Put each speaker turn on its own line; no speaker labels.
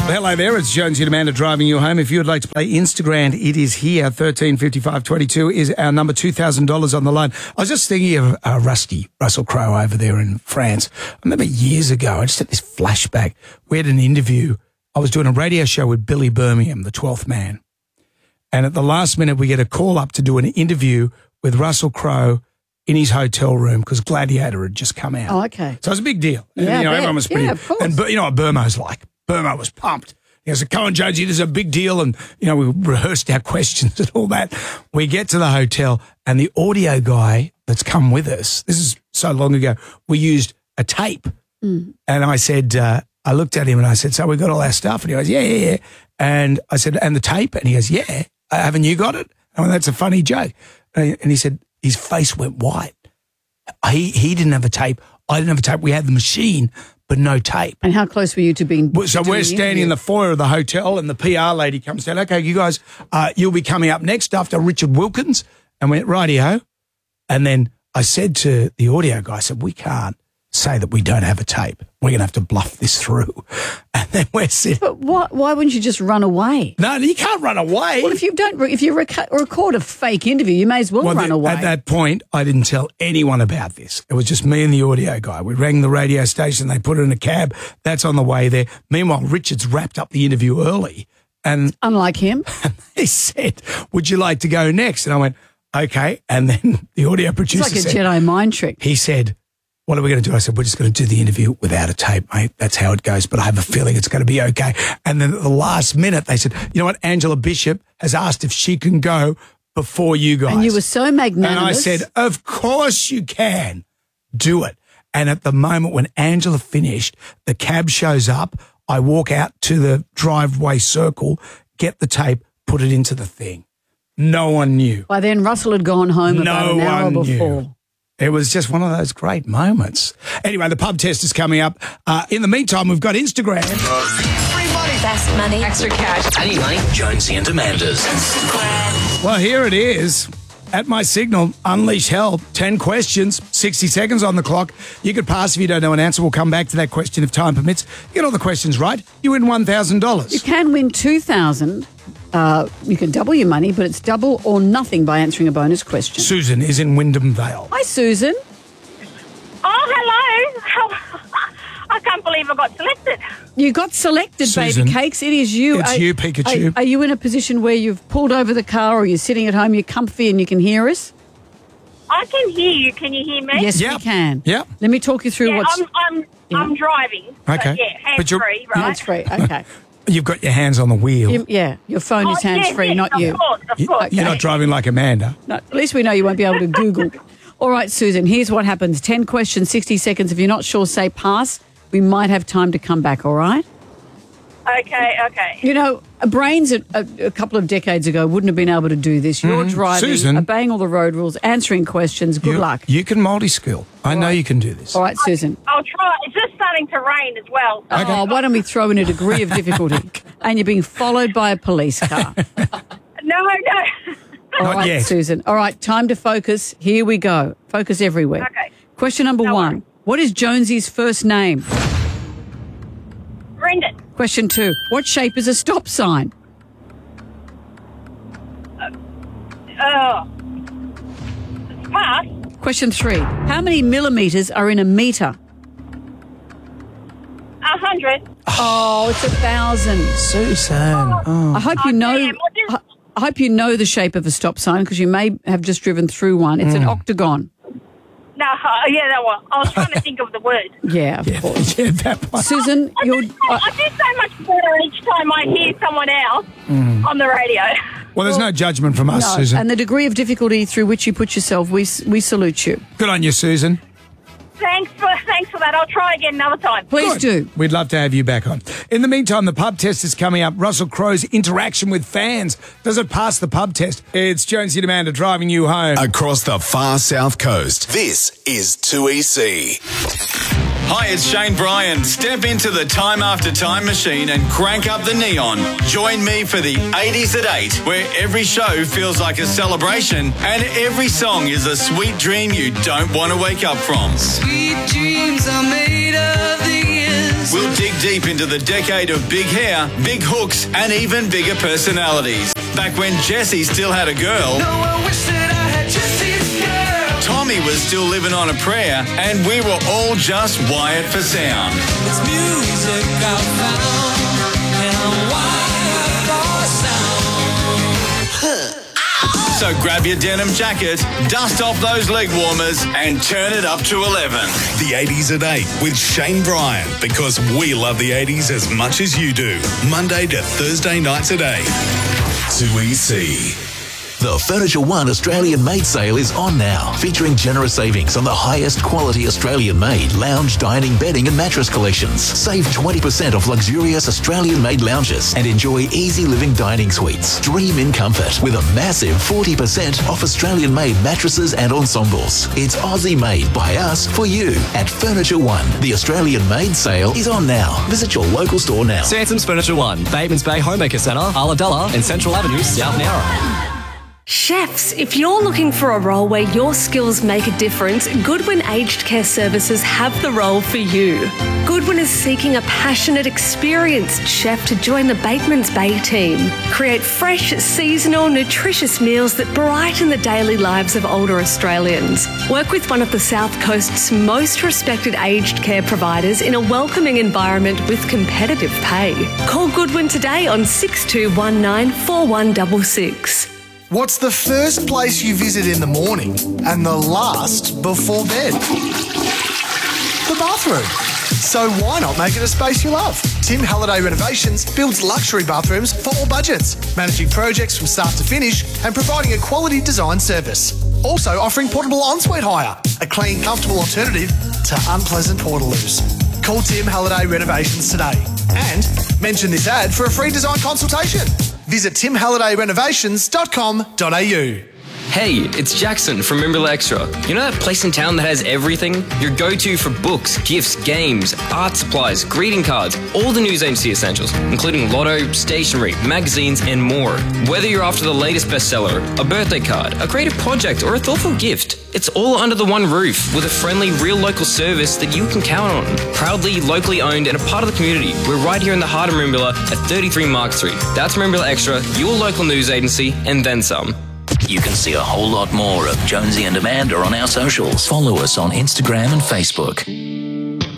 Hello there, it's Jonesy and Amanda driving you home. If you would like to play Instagram, it is here. 135522 is our number, $2,000 on the line. I was just thinking of Russell Crowe over there in France. I remember years ago, I just had this flashback. We had an interview. I was doing a radio show with Billy Birmingham, the 12th Man. And at the last minute, we get a call up to do an interview with Russell Crowe in his hotel room because Gladiator had just come out.
Oh, okay.
So it was a big deal. And,
Yeah,
everyone was pretty...
Yeah, of course.
And you know what Burmo's like. Burmo was pumped. He goes, come on, Jonesy, this is a big deal. And, we rehearsed our questions and all that. We get to the hotel and the audio guy that's come with us, this is so long ago, we used a tape. And I said, I looked at him and I said, so we got all our stuff? And he goes, yeah. And I said, and the tape? And he goes, yeah. Haven't you got it? I went, that's a funny joke. And he said, his face went white. He didn't have a tape. I didn't have a tape. We had the machine, but no tape.
And how close were you to being...
So we're standing in the foyer of the hotel and the PR lady comes down. Okay, you guys, you'll be coming up next after Richard Wilkins. And went, rightio. And then I said to the audio guy, I said, we can't say that we don't have a tape. We're going to have to bluff this through. And then we're sitting...
But why wouldn't you just run away?
No, you can't run away.
Well, if you record a fake interview, you may as well run away.
At that point, I didn't tell anyone about this. It was just me and the audio guy. We rang the radio station. They put it in a cab. That's on the way there. Meanwhile, Richard's wrapped up the interview early. And
unlike him.
He said, would you like to go next? And I went, okay. And then the audio producer
said... It's like a Jedi mind trick.
He said... What are we going to do? I said, we're just going to do the interview without a tape, mate. That's how it goes, but I have a feeling it's going to be okay. And then at the last minute, they said, you know what? Angela Bishop has asked if she can go before you guys.
And you were so magnanimous.
And I said, of course you can. Do it. And at the moment when Angela finished, the cab shows up. I walk out to the driveway circle, get the tape, put it into the thing. No one knew.
By then, Russell had gone home about an hour before.
It was just one of those great moments. Anyway, the pub test is coming up. In the meantime, we've got Instagram.
Free money. Best money. Extra cash.
Any money. Jonesy and Amanda's.
Instagram.
Well, here it is. At my signal, unleash hell. 10 questions, 60 seconds on the clock. You could pass if you don't know an answer. We'll come back to that question if time permits. You get all the questions right, you win $1,000.
You can win $2,000. You can double your money, but it's double or nothing by answering a bonus question.
Susan is in Wyndham Vale.
Hi, Susan.
Oh, hello. I can't believe I got selected.
You got selected,
Susan,
baby cakes. It is you.
It's you, Pikachu.
Are you in a position where you've pulled over the car or you're sitting at home, you're comfy and you can hear us?
I can hear you. Can you hear me?
Yes,
Yep.
we can.
Yep.
Let me talk you through
Yeah,
what's...
I'm driving.
Okay.
But yeah,
But you're-
hands-free, right?
Hands-free, okay.
You've got your hands on the wheel.
Your phone is hands-free,
yes,
not you.
Of course.
You're not driving like Amanda.
No, at least we know you won't be able to Google. All right, Susan, here's what happens. 10 questions, 60 seconds. If you're not sure, say pass. We might have time to come back, all right?
Okay.
You know, brains a couple of decades ago wouldn't have been able to do this. You're driving,
Susan,
obeying all the road rules, answering questions. Good luck.
You can multi-skill. I know you can do this.
All right, Susan.
I'll try. It's just starting to rain as well. So.
Oh, why don't we throw in a degree of difficulty? And you're being followed by a police car.
No.
All
Not
right,
yet.
Susan. All right, time to focus. Here we go. Focus everywhere.
Okay.
Question number
No
one.
worries.
What is Jonesy's first name?
Brendan.
Question two. What shape is a stop sign?
Pass.
Question three. How many millimetres are in a metre?
100.
Oh, it's 1,000.
Susan. Oh.
I hope you know.
damn, what is-
I hope you know the shape of a stop sign because you may have just driven through one. It's an octagon.
No, yeah, that one. I was trying to think of the word.
Yeah, of course.
Yeah, that one.
Susan, you're.
I do so much better each time I hear someone else on the radio.
Well, there's no judgment from us,
No,
Susan.
and the degree of difficulty through which you put yourself, we salute you.
Good on you, Susan.
Thanks for that. I'll try again another time.
Please do.
We'd love to have you back on. In the meantime, the pub test is coming up. Russell Crowe's interaction with fans. Does it pass the pub test? It's Jonesy and Amanda driving you home.
Across the far south coast, this is 2EC.
Hi, it's Shane Bryan. Step into the Time After Time machine and crank up the neon. Join me for the 80s at 8, where every show feels like a celebration and every song is a sweet dream you don't want to wake up from.
Sweet dreams are made of the years
We'll dig deep into the decade of big hair, big hooks, and even bigger personalities. Back when Jessie still had a girl, Tommy was still living on a prayer, and we were all just wired for sound.
It's music I found, and I'm wired for sound.
So grab your denim jacket, dust off those leg warmers, and turn it up to 11.
The 80s at 8 with Shane Bryan, because we love the 80s as much as you do. Monday to Thursday nights at 8. 2EC.
The Furniture One Australian-made sale is on now, featuring generous savings on the highest quality Australian-made lounge, dining, bedding and mattress collections. Save 20% off luxurious Australian-made lounges and enjoy easy living dining suites. Dream in comfort with a massive 40% off Australian-made mattresses and ensembles. It's Aussie-made by us for you at Furniture One. The Australian-made sale is on now. Visit your local store now.
Sansom's Furniture One, Batemans Bay Homemaker Centre, Ulladulla and Central Avenue, South Nowra.
Chefs, if you're looking for a role where your skills make a difference, Goodwin Aged Care Services have the role for you. Goodwin is seeking a passionate, experienced chef to join the Batemans Bay team. Create fresh, seasonal, nutritious meals that brighten the daily lives of older Australians. Work with one of the South Coast's most respected aged care providers in a welcoming environment with competitive pay. Call Goodwin today on 6219 4166.
What's the first place you visit in the morning and the last before bed? The bathroom. So why not make it a space you love? Tim Halliday Renovations builds luxury bathrooms for all budgets, managing projects from start to finish and providing a quality design service. Also offering portable ensuite hire, a clean, comfortable alternative to unpleasant portaloos. Call Tim Halliday Renovations today and mention this ad for a free design consultation. Visit timhallidayrenovations.com.au.
Hey, it's Jackson from Rimble Extra. You know that place in town that has everything? Your go-to for books, gifts, games, art supplies, greeting cards, all the news agency essentials, including lotto, stationery, magazines, and more. Whether you're after the latest bestseller, a birthday card, a creative project, or a thoughtful gift, it's all under the one roof with a friendly, real local service that you can count on. Proudly, locally owned, and a part of the community. We're right here in the heart of Merimbula at 33 Mark Street. That's Merimbula Extra, your local news agency, and then some.
You can see a whole lot more of Jonesy and Amanda on our socials. Follow us on Instagram and Facebook.